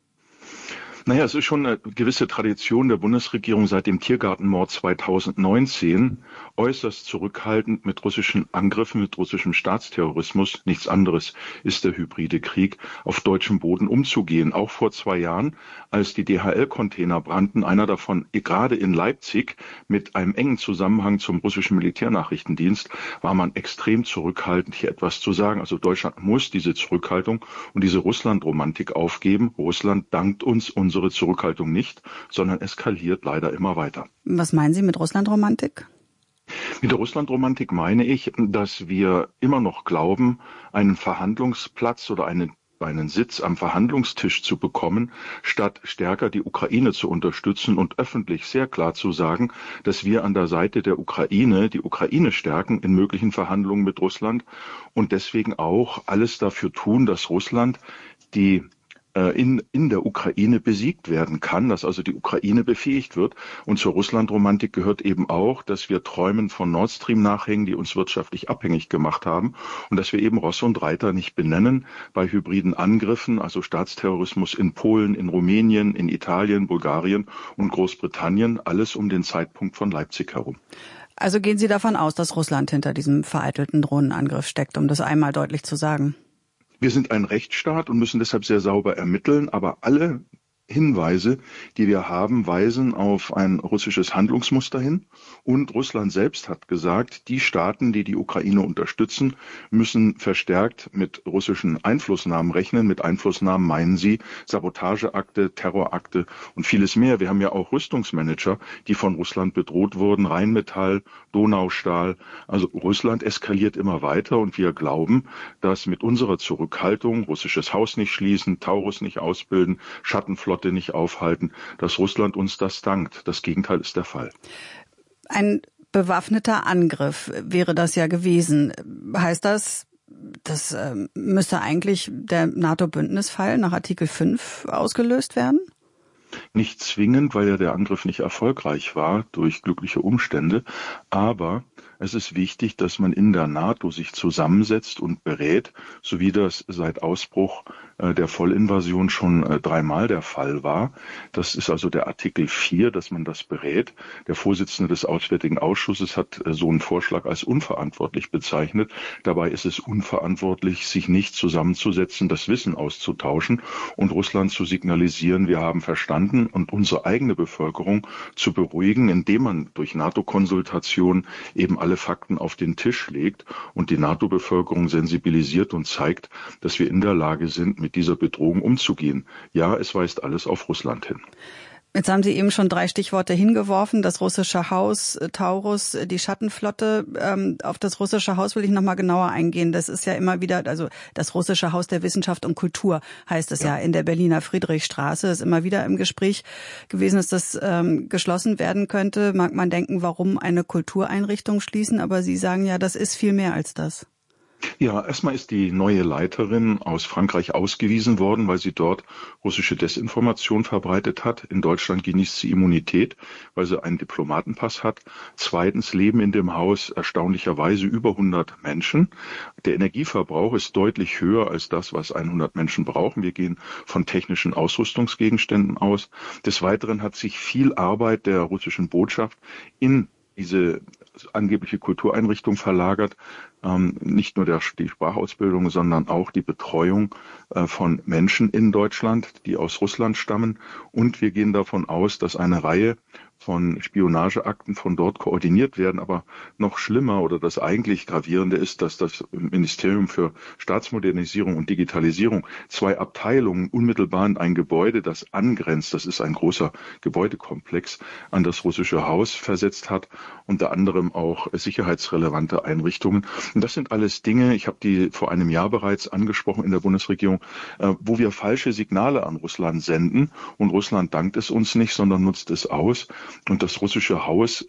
Naja, es ist schon eine gewisse Tradition der Bundesregierung seit dem Tiergartenmord 2019, äußerst zurückhaltend mit russischen Angriffen, mit russischem Staatsterrorismus, nichts anderes ist der hybride Krieg, auf deutschem Boden umzugehen. Auch vor 2 Jahren, als die DHL-Container brannten, einer davon gerade in Leipzig mit einem engen Zusammenhang zum russischen Militärnachrichtendienst, war man extrem zurückhaltend, hier etwas zu sagen. Also Deutschland muss diese Zurückhaltung und diese Russland-Romantik aufgeben. Russland dankt uns unsere Zurückhaltung nicht, sondern eskaliert leider immer weiter. Was meinen Sie mit Russlandromantik? Mit der Russlandromantik meine ich, dass wir immer noch glauben, einen Verhandlungsplatz oder einen Sitz am Verhandlungstisch zu bekommen, statt stärker die Ukraine zu unterstützen und öffentlich sehr klar zu sagen, dass wir an der Seite der Ukraine die Ukraine stärken in möglichen Verhandlungen mit Russland und deswegen auch alles dafür tun, dass Russland in der Ukraine besiegt werden kann, dass also die Ukraine befähigt wird. Und zur Russlandromantik gehört eben auch, dass wir Träumen von Nord Stream nachhängen, die uns wirtschaftlich abhängig gemacht haben und dass wir eben Ross und Reiter nicht benennen bei hybriden Angriffen, also Staatsterrorismus in Polen, in Rumänien, in Italien, Bulgarien und Großbritannien, alles um den Zeitpunkt von Leipzig herum. Also gehen Sie davon aus, dass Russland hinter diesem vereitelten Drohnenangriff steckt, um das einmal deutlich zu sagen? Wir sind ein Rechtsstaat und müssen deshalb sehr sauber ermitteln, aber alle Hinweise, die wir haben, weisen auf ein russisches Handlungsmuster hin. Und Russland selbst hat gesagt, die Staaten, die die Ukraine unterstützen, müssen verstärkt mit russischen Einflussnahmen rechnen. Mit Einflussnahmen meinen sie Sabotageakte, Terrorakte und vieles mehr. Wir haben ja auch Rüstungsmanager, die von Russland bedroht wurden, Rheinmetall, Donaustahl. Also Russland eskaliert immer weiter und wir glauben, dass mit unserer Zurückhaltung, russisches Haus nicht schließen, Taurus nicht ausbilden, Schattenflotte nicht aufhalten, dass Russland uns das dankt. Das Gegenteil ist der Fall. Ein bewaffneter Angriff wäre das ja gewesen. Heißt das, das müsste eigentlich der NATO-Bündnisfall nach Artikel 5 ausgelöst werden? Nicht zwingend, weil ja der Angriff nicht erfolgreich war durch glückliche Umstände. Aber es ist wichtig, dass man in der NATO sich zusammensetzt und berät, so wie das seit Ausbruch der Vollinvasion schon 3-mal der Fall war. Das ist also der Artikel 4, dass man das berät. Der Vorsitzende des Auswärtigen Ausschusses hat so einen Vorschlag als unverantwortlich bezeichnet. Dabei ist es unverantwortlich, sich nicht zusammenzusetzen, das Wissen auszutauschen und Russland zu signalisieren, wir haben verstanden, und unsere eigene Bevölkerung zu beruhigen, indem man durch NATO-Konsultation eben alle Fakten auf den Tisch legt und die NATO-Bevölkerung sensibilisiert und zeigt, dass wir in der Lage sind, mit dieser Bedrohung umzugehen. Ja, es weist alles auf Russland hin. Jetzt haben Sie eben schon 3 Stichworte hingeworfen. Das russische Haus, Taurus, die Schattenflotte. Auf das russische Haus will ich noch mal genauer eingehen. Das ist ja immer wieder, also das russische Haus der Wissenschaft und Kultur heißt es ja in der Berliner Friedrichstraße. Ist immer wieder im Gespräch gewesen, dass das geschlossen werden könnte. Mag man denken, warum eine Kultureinrichtung schließen? Aber Sie sagen ja, das ist viel mehr als das. Ja, erstmal ist die neue Leiterin aus Frankreich ausgewiesen worden, weil sie dort russische Desinformation verbreitet hat. In Deutschland genießt sie Immunität, weil sie einen Diplomatenpass hat. Zweitens leben in dem Haus erstaunlicherweise über 100 Menschen. Der Energieverbrauch ist deutlich höher als das, was 100 Menschen brauchen. Wir gehen von technischen Ausrüstungsgegenständen aus. Des Weiteren hat sich viel Arbeit der russischen Botschaft in diese angebliche Kultureinrichtung verlagert. Nicht nur die Sprachausbildung, sondern auch die Betreuung von Menschen in Deutschland, die aus Russland stammen. Und wir gehen davon aus, dass eine Reihe von Spionageakten von dort koordiniert werden. Aber noch schlimmer oder das eigentlich Gravierende ist, dass das Ministerium für Staatsmodernisierung und Digitalisierung 2 Abteilungen unmittelbar in ein Gebäude, das angrenzt, das ist ein großer Gebäudekomplex, an das russische Haus versetzt hat, unter anderem auch sicherheitsrelevante Einrichtungen. Und das sind alles Dinge, ich habe die vor einem Jahr bereits angesprochen in der Bundesregierung, wo wir falsche Signale an Russland senden. Und Russland dankt es uns nicht, sondern nutzt es aus. Und das russische Haus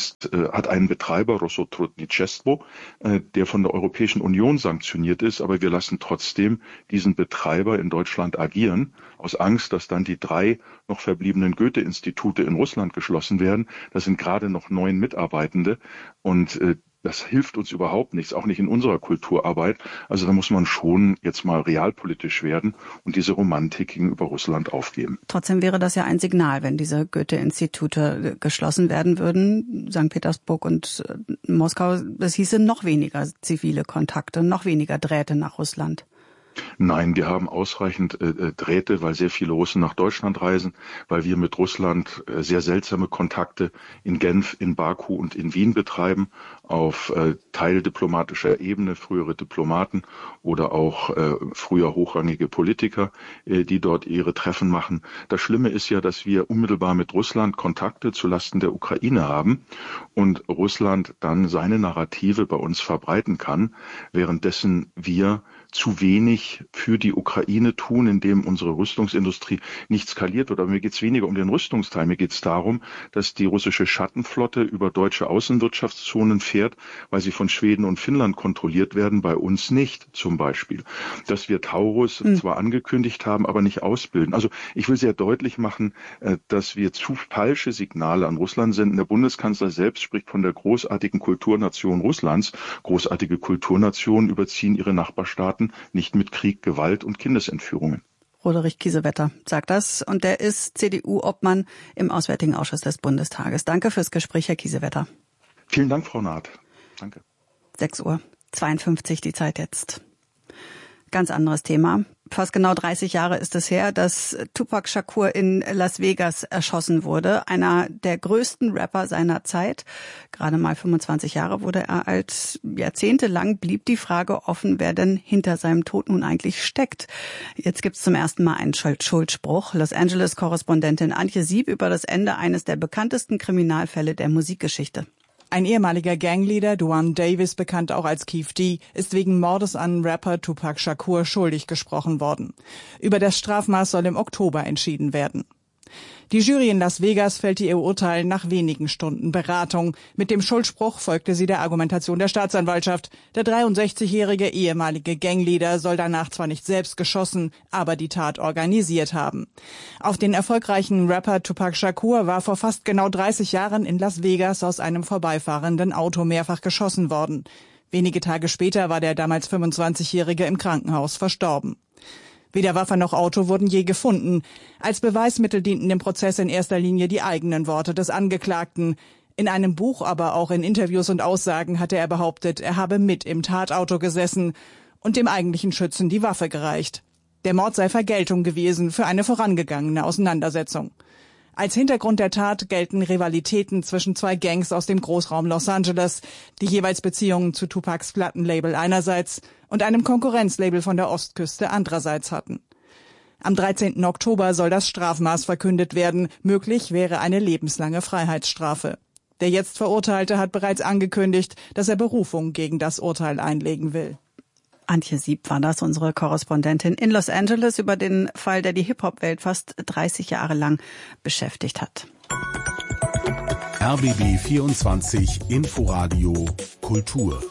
hat einen Betreiber, Rossotrudnichestvo, der von der Europäischen Union sanktioniert ist. Aber wir lassen trotzdem diesen Betreiber in Deutschland agieren, aus Angst, dass dann die 3 noch verbliebenen Goethe-Institute in Russland geschlossen werden. Das sind gerade noch 9 Mitarbeitende. Und das hilft uns überhaupt nichts, auch nicht in unserer Kulturarbeit. Also da muss man schon jetzt mal realpolitisch werden und diese Romantik gegenüber Russland aufgeben. Trotzdem wäre das ja ein Signal, wenn diese Goethe-Institute geschlossen werden würden. St. Petersburg und Moskau, das hieße noch weniger zivile Kontakte, noch weniger Drähte nach Russland. Nein, wir haben ausreichend Drähte, weil sehr viele Russen nach Deutschland reisen, weil wir mit Russland sehr seltsame Kontakte in Genf, in Baku und in Wien betreiben, auf teildiplomatischer Ebene, frühere Diplomaten oder auch früher hochrangige Politiker, die dort ihre Treffen machen. Das Schlimme ist ja, dass wir unmittelbar mit Russland Kontakte zulasten der Ukraine haben und Russland dann seine Narrative bei uns verbreiten kann, währenddessen wir zu wenig für die Ukraine tun, indem unsere Rüstungsindustrie nicht skaliert. Oder mir geht es weniger um den Rüstungsteil. Mir geht es darum, dass die russische Schattenflotte über deutsche Außenwirtschaftszonen fährt, weil sie von Schweden und Finnland kontrolliert werden, bei uns nicht zum Beispiel. Dass wir Taurus zwar angekündigt haben, aber nicht ausbilden. Also ich will sehr deutlich machen, dass wir zu falsche Signale an Russland senden. Der Bundeskanzler selbst spricht von der großartigen Kulturnation Russlands. Großartige Kulturnationen überziehen ihre Nachbarstaaten nicht mit Krieg, Gewalt und Kindesentführungen. Roderich Kiesewetter sagt das und der ist CDU-Obmann im Auswärtigen Ausschuss des Bundestages. Danke fürs Gespräch, Herr Kiesewetter. Vielen Dank, Frau Naht. Danke. 6:52 Uhr, die Zeit jetzt. Ganz anderes Thema. Fast genau 30 Jahre ist es her, dass Tupac Shakur in Las Vegas erschossen wurde. Einer der größten Rapper seiner Zeit. Gerade mal 25 Jahre wurde er alt. Jahrzehntelang blieb die Frage offen, wer denn hinter seinem Tod nun eigentlich steckt. Jetzt gibt's zum ersten Mal einen Schuldspruch. Los Angeles-Korrespondentin Antje Sieb über das Ende eines der bekanntesten Kriminalfälle der Musikgeschichte. Ein ehemaliger Gangleader, Duane Davis, bekannt auch als Keef D, ist wegen Mordes an Rapper Tupac Shakur schuldig gesprochen worden. Über das Strafmaß soll im Oktober entschieden werden. Die Jury in Las Vegas fällte ihr Urteil nach wenigen Stunden Beratung. Mit dem Schuldspruch folgte sie der Argumentation der Staatsanwaltschaft. Der 63-jährige ehemalige Gangleader soll danach zwar nicht selbst geschossen, aber die Tat organisiert haben. Auf den erfolgreichen Rapper Tupac Shakur war vor fast genau 30 Jahren in Las Vegas aus einem vorbeifahrenden Auto mehrfach geschossen worden. Wenige Tage später war der damals 25-jährige im Krankenhaus verstorben. Weder Waffe noch Auto wurden je gefunden. Als Beweismittel dienten im Prozess in erster Linie die eigenen Worte des Angeklagten. In einem Buch, aber auch in Interviews und Aussagen hatte er behauptet, er habe mit im Tatauto gesessen und dem eigentlichen Schützen die Waffe gereicht. Der Mord sei Vergeltung gewesen für eine vorangegangene Auseinandersetzung. Als Hintergrund der Tat gelten Rivalitäten zwischen zwei Gangs aus dem Großraum Los Angeles, die jeweils Beziehungen zu Tupacs Plattenlabel einerseits und einem Konkurrenzlabel von der Ostküste andererseits hatten. Am 13. Oktober soll das Strafmaß verkündet werden. Möglich wäre eine lebenslange Freiheitsstrafe. Der jetzt Verurteilte hat bereits angekündigt, dass er Berufung gegen das Urteil einlegen will. Antje Sieb war das, unsere Korrespondentin in Los Angeles, über den Fall, der die Hip-Hop-Welt fast 30 Jahre lang beschäftigt hat. RBB 24 Inforadio Kultur.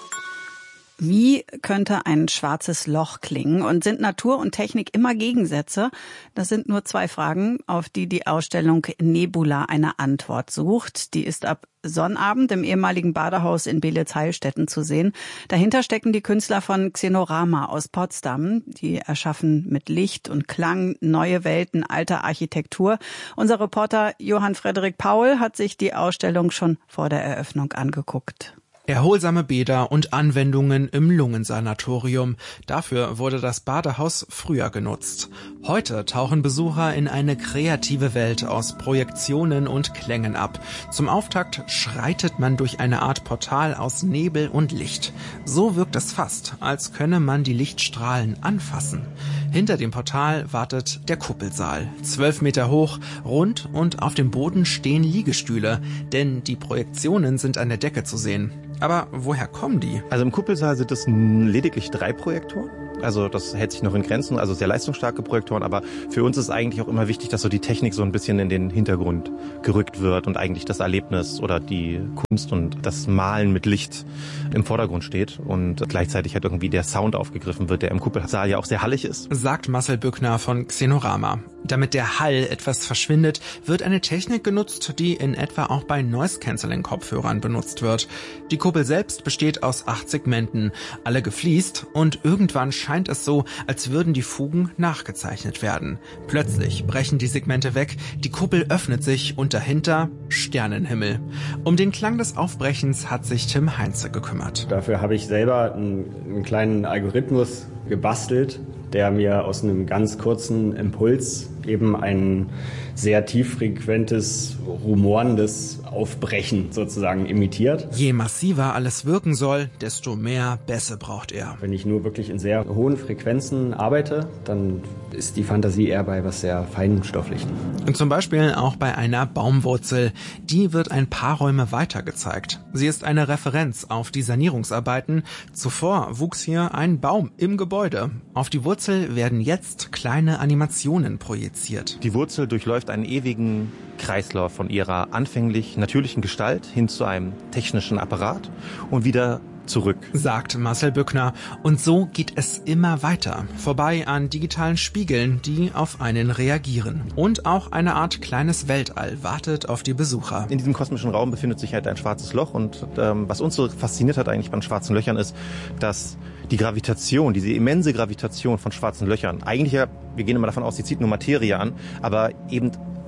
Wie könnte ein schwarzes Loch klingen? Und sind Natur und Technik immer Gegensätze? Das sind nur zwei Fragen, auf die die Ausstellung Nebula eine Antwort sucht. Die ist ab Sonnabend im ehemaligen Badehaus in Belitz-Heilstätten zu sehen. Dahinter stecken die Künstler von Xenorama aus Potsdam. Die erschaffen mit Licht und Klang neue Welten alter Architektur. Unser Reporter Johann Frederik Paul hat sich die Ausstellung schon vor der Eröffnung angeguckt. Erholsame Bäder und Anwendungen im Lungensanatorium. Dafür wurde das Badehaus früher genutzt. Heute tauchen Besucher in eine kreative Welt aus Projektionen und Klängen ab. Zum Auftakt schreitet man durch eine Art Portal aus Nebel und Licht. So wirkt es fast, als könne man die Lichtstrahlen anfassen. Hinter dem Portal wartet der Kuppelsaal. 12 Meter hoch, rund und auf dem Boden stehen Liegestühle, denn die Projektionen sind an der Decke zu sehen. Aber woher kommen die? Also im Kuppelsaal sind es lediglich 3 Projektoren. Also das hält sich noch in Grenzen, also sehr leistungsstarke Projektoren. Aber für uns ist eigentlich auch immer wichtig, dass so die Technik so ein bisschen in den Hintergrund gerückt wird und eigentlich das Erlebnis oder die Kunst und das Malen mit Licht im Vordergrund steht und gleichzeitig halt irgendwie der Sound aufgegriffen wird, der im Kuppelsaal ja auch sehr hallig ist. Sagt Marcel Bückner von Xenorama. Damit der Hall etwas verschwindet, wird eine Technik genutzt, die in etwa auch bei Noise-Canceling-Kopfhörern benutzt wird. Die Kuppel selbst besteht aus 8 Segmenten, alle gefliest, und irgendwann scheint es so, als würden die Fugen nachgezeichnet werden. Plötzlich brechen die Segmente weg, die Kuppel öffnet sich und dahinter Sternenhimmel. Um den Klang des Aufbrechens hat sich Tim Heinze gekümmert. Dafür habe ich selber einen kleinen Algorithmus gebastelt, der mir aus einem ganz kurzen Impuls eben ein sehr tieffrequentes, rumorendes Aufbrechen sozusagen imitiert. Je massiver alles wirken soll, desto mehr Bässe braucht er. Wenn ich nur wirklich in sehr hohen Frequenzen arbeite, dann ist die Fantasie eher bei was sehr Feinstofflichem. Und zum Beispiel auch bei einer Baumwurzel. Die wird ein paar Räume weiter gezeigt. Sie ist eine Referenz auf die Sanierungsarbeiten. Zuvor wuchs hier ein Baum im Gebäude. Auf die Wurzel werden jetzt kleine Animationen projiziert. Die Wurzel durchläuft einen ewigen Kreislauf von ihrer anfänglich natürlichen Gestalt hin zu einem technischen Apparat und wieder zurück, sagt Marcel Bückner. Und so geht es immer weiter. Vorbei an digitalen Spiegeln, die auf einen reagieren. Und auch eine Art kleines Weltall wartet auf die Besucher. In diesem kosmischen Raum befindet sich halt ein schwarzes Loch. Und was uns so fasziniert hat eigentlich bei den schwarzen Löchern ist, dass die Gravitation, diese immense Gravitation von schwarzen Löchern, eigentlich ja, wir gehen immer davon aus, sie zieht nur Materie an, aber eben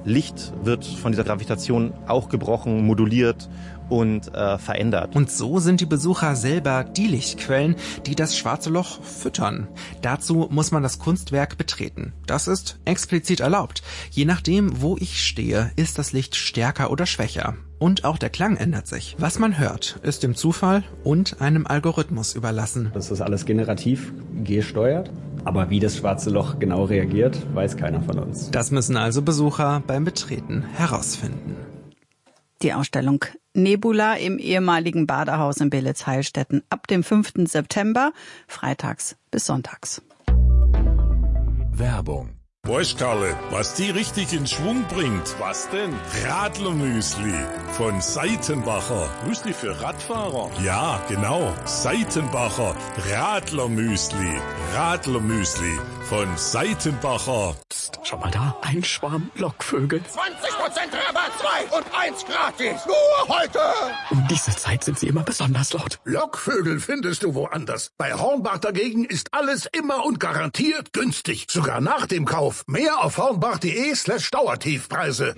Licht wird von dieser Gravitation auch gebrochen, moduliert und verändert. Und so sind die Besucher selber die Lichtquellen, die das schwarze Loch füttern. Dazu muss man das Kunstwerk betreten. Das ist explizit erlaubt. Je nachdem, wo ich stehe, ist das Licht stärker oder schwächer. Und auch der Klang ändert sich. Was man hört, ist dem Zufall und einem Algorithmus überlassen. Das ist alles generativ gesteuert. Aber wie das schwarze Loch genau reagiert, weiß keiner von uns. Das müssen also Besucher beim Betreten herausfinden. Die Ausstellung Nebula im ehemaligen Badehaus in Belitz-Heilstätten ab dem 5. September, freitags bis sonntags. Werbung. Weißt Karle, was die richtig in Schwung bringt? Was denn? Radlermüsli von Seitenbacher. Müsli für Radfahrer? Ja, genau. Seitenbacher Radlermüsli. Radlermüsli von Seitenbacher. Psst, schau mal da. Ein Schwarm Lockvögel. 20% Rabatt, 2 und 1 gratis. Nur heute. Um diese Zeit sind sie immer besonders laut. Lockvögel findest du woanders. Bei Hornbach dagegen ist alles immer und garantiert günstig. Sogar nach dem Kauf. Mehr auf hornbach.de/Dauertiefpreise.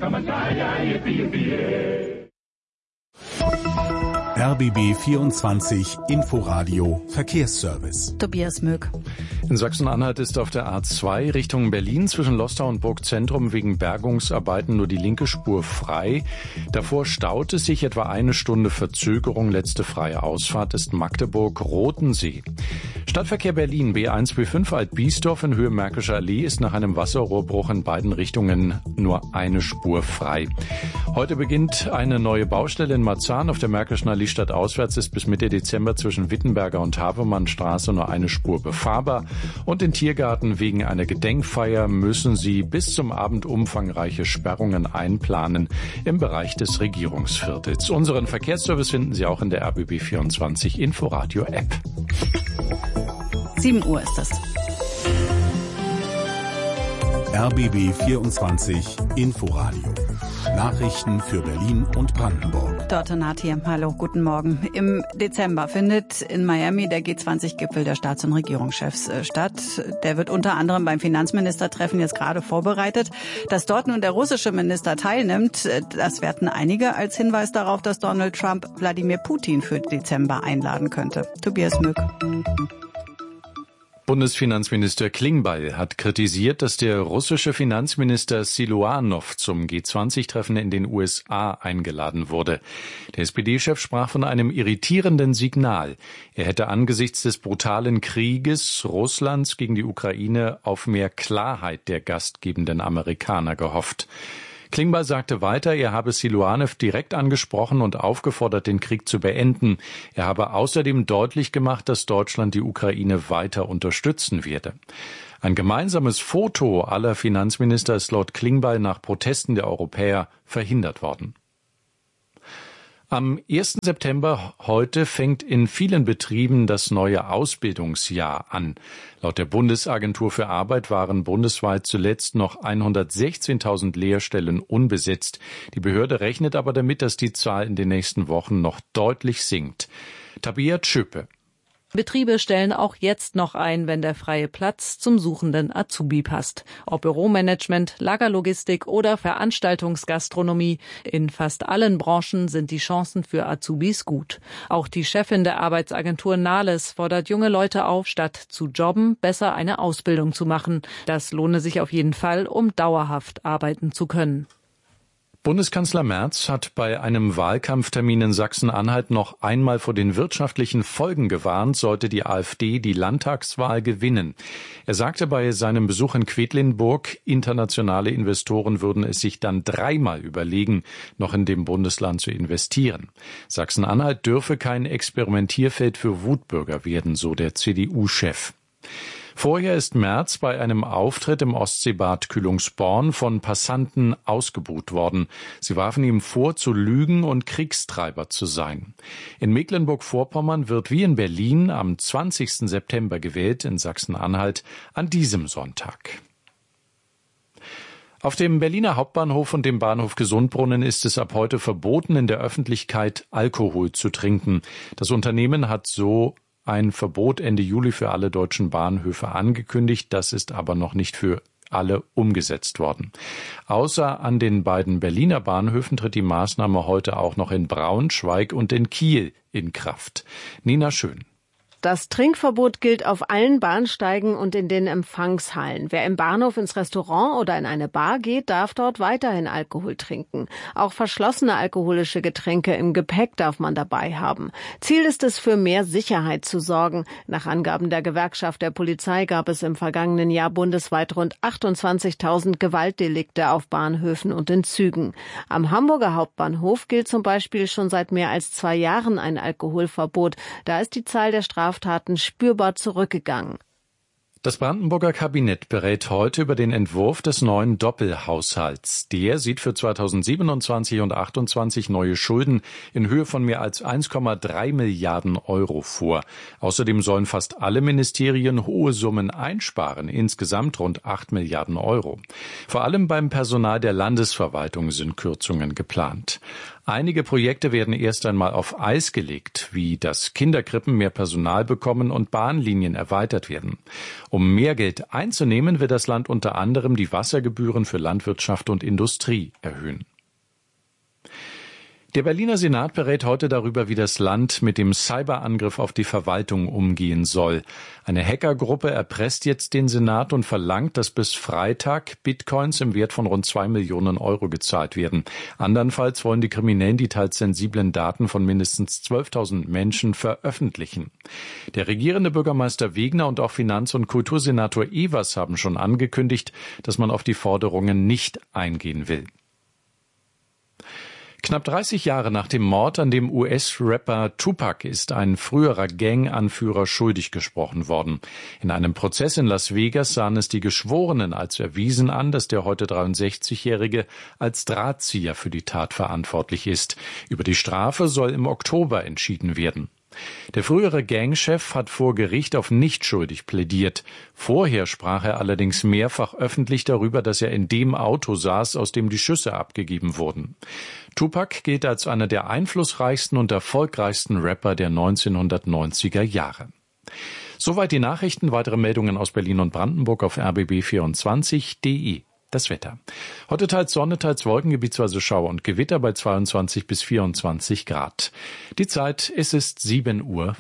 RBB 24 Inforadio Verkehrsservice. Tobias Möck. In Sachsen-Anhalt ist auf der A2 Richtung Berlin zwischen Lostal und Burgzentrum wegen Bergungsarbeiten nur die linke Spur frei. Davor staut es sich etwa eine Stunde Verzögerung. Letzte freie Ausfahrt ist Magdeburg-Rotensee. Stadtverkehr Berlin B1 B5 Alt-Biesdorf in Höhe Märkischer Allee ist nach einem Wasserrohrbruch in beiden Richtungen nur eine Spur frei. Heute beginnt eine neue Baustelle in Marzahn auf der Märkischen Allee stadtauswärts ist bis Mitte Dezember zwischen Wittenberger und Havelmannstraße nur eine Spur befahrbar. Und in Tiergarten wegen einer Gedenkfeier müssen sie bis zum Abend umfangreiche Sperrungen einplanen im Bereich des Regierungsviertels. Unseren Verkehrsservice finden Sie auch in der RBB 24 Inforadio App. 7 Uhr ist es. RBB 24 Inforadio. Nachrichten für Berlin und Brandenburg. Dorte Naht hier. Hallo, guten Morgen. Im Dezember findet in Miami der G20-Gipfel der Staats- und Regierungschefs statt. Der wird unter anderem beim Finanzministertreffen jetzt gerade vorbereitet. Dass dort nun der russische Minister teilnimmt, das werten einige als Hinweis darauf, dass Donald Trump Wladimir Putin für Dezember einladen könnte. Tobias Möck. Bundesfinanzminister Klingbeil hat kritisiert, dass der russische Finanzminister Siluanow zum G20-Treffen in den USA eingeladen wurde. Der SPD-Chef sprach von einem irritierenden Signal. Er hätte angesichts des brutalen Krieges Russlands gegen die Ukraine auf mehr Klarheit der gastgebenden Amerikaner gehofft. Klingbeil sagte weiter, er habe Siluanow direkt angesprochen und aufgefordert, den Krieg zu beenden. Er habe außerdem deutlich gemacht, dass Deutschland die Ukraine weiter unterstützen werde. Ein gemeinsames Foto aller Finanzminister ist laut Klingbeil nach Protesten der Europäer verhindert worden. Am 1. September heute fängt in vielen Betrieben das neue Ausbildungsjahr an. Laut der Bundesagentur für Arbeit waren bundesweit zuletzt noch 116.000 Lehrstellen unbesetzt. Die Behörde rechnet aber damit, dass die Zahl in den nächsten Wochen noch deutlich sinkt. Tabea Tschöpe. Betriebe stellen auch jetzt noch ein, wenn der freie Platz zum suchenden Azubi passt. Ob Büromanagement, Lagerlogistik oder Veranstaltungsgastronomie, in fast allen Branchen sind die Chancen für Azubis gut. Auch die Chefin der Arbeitsagentur Nahles fordert junge Leute auf, statt zu jobben, besser eine Ausbildung zu machen. Das lohne sich auf jeden Fall, um dauerhaft arbeiten zu können. Bundeskanzler Merz hat bei einem Wahlkampftermin in Sachsen-Anhalt noch einmal vor den wirtschaftlichen Folgen gewarnt, sollte die AfD die Landtagswahl gewinnen. Er sagte bei seinem Besuch in Quedlinburg, internationale Investoren würden es sich dann dreimal überlegen, noch in dem Bundesland zu investieren. Sachsen-Anhalt dürfe kein Experimentierfeld für Wutbürger werden, so der CDU-Chef. Vorher ist Merz bei einem Auftritt im Ostseebad Kühlungsborn von Passanten ausgebuht worden. Sie warfen ihm vor, zu lügen und Kriegstreiber zu sein. In Mecklenburg-Vorpommern wird wie in Berlin am 20. September gewählt, in Sachsen-Anhalt an diesem Sonntag. Auf dem Berliner Hauptbahnhof und dem Bahnhof Gesundbrunnen ist es ab heute verboten, in der Öffentlichkeit Alkohol zu trinken. Das Unternehmen hat so ein Verbot Ende Juli für alle deutschen Bahnhöfe angekündigt. Das ist aber noch nicht für alle umgesetzt worden. Außer an den beiden Berliner Bahnhöfen tritt die Maßnahme heute auch noch in Braunschweig und in Kiel in Kraft. Nina Schön. Das Trinkverbot gilt auf allen Bahnsteigen und in den Empfangshallen. Wer im Bahnhof ins Restaurant oder in eine Bar geht, darf dort weiterhin Alkohol trinken. Auch verschlossene alkoholische Getränke im Gepäck darf man dabei haben. Ziel ist es, für mehr Sicherheit zu sorgen. Nach Angaben der Gewerkschaft der Polizei gab es im vergangenen Jahr bundesweit rund 28.000 Gewaltdelikte auf Bahnhöfen und in Zügen. Am Hamburger Hauptbahnhof gilt zum Beispiel schon seit mehr als 2 Jahren ein Alkoholverbot. Da ist die Zahl der Straftaten spürbar zurückgegangen. Das Brandenburger Kabinett berät heute über den Entwurf des neuen Doppelhaushalts. Der sieht für 2027 und 2028 neue Schulden in Höhe von mehr als 1,3 Milliarden Euro vor. Außerdem sollen fast alle Ministerien hohe Summen einsparen, insgesamt rund 8 Milliarden Euro. Vor allem beim Personal der Landesverwaltung sind Kürzungen geplant. Einige Projekte werden erst einmal auf Eis gelegt, wie dass Kinderkrippen mehr Personal bekommen und Bahnlinien erweitert werden. Um mehr Geld einzunehmen, will das Land unter anderem die Wassergebühren für Landwirtschaft und Industrie erhöhen. Der Berliner Senat berät heute darüber, wie das Land mit dem Cyberangriff auf die Verwaltung umgehen soll. Eine Hackergruppe erpresst jetzt den Senat und verlangt, dass bis Freitag Bitcoins im Wert von rund 2 Millionen Euro gezahlt werden. Andernfalls wollen die Kriminellen die teils sensiblen Daten von mindestens 12.000 Menschen veröffentlichen. Der regierende Bürgermeister Wegner und auch Finanz- und Kultursenator Evers haben schon angekündigt, dass man auf die Forderungen nicht eingehen will. Knapp 30 Jahre nach dem Mord an dem US-Rapper Tupac ist ein früherer Gang-Anführer schuldig gesprochen worden. In einem Prozess in Las Vegas sahen es die Geschworenen als erwiesen an, dass der heute 63-Jährige als Drahtzieher für die Tat verantwortlich ist. Über die Strafe soll im Oktober entschieden werden. Der frühere Gangchef hat vor Gericht auf nicht schuldig plädiert. Vorher sprach er allerdings mehrfach öffentlich darüber, dass er in dem Auto saß, aus dem die Schüsse abgegeben wurden. Tupac gilt als einer der einflussreichsten und erfolgreichsten Rapper der 1990er Jahre. Soweit die Nachrichten. Weitere Meldungen aus Berlin und Brandenburg auf rbb24.de. Das Wetter. Heute teils Sonne, teils Wolken, gebietsweise Schauer und Gewitter bei 22 bis 24 Grad. Die Zeit, es ist 7:05 Uhr.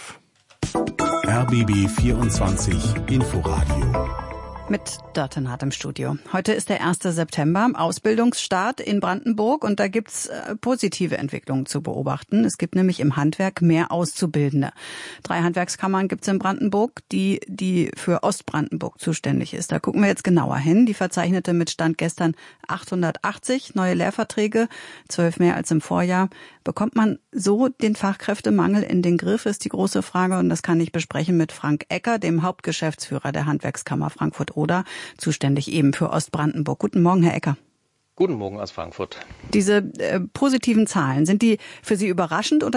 RBB 24 Inforadio. Mit Dörte Naht im Studio. Heute ist der 1. September, Ausbildungsstart in Brandenburg, und da gibt's positive Entwicklungen zu beobachten. Es gibt nämlich im Handwerk mehr Auszubildende. 3 Handwerkskammern gibt's in Brandenburg, die für Ostbrandenburg zuständig ist. Da gucken wir jetzt genauer hin. Die verzeichnete mit Stand gestern 880 neue Lehrverträge, 12 mehr als im Vorjahr. Bekommt man so den Fachkräftemangel in den Griff, ist die große Frage, und das kann ich besprechen mit Frank Ecker, dem Hauptgeschäftsführer der Handwerkskammer Frankfurt-Oder, zuständig eben für Ostbrandenburg. Guten Morgen, Herr Ecker. Guten Morgen aus Frankfurt. Diese positiven Zahlen, sind die für Sie überraschend oder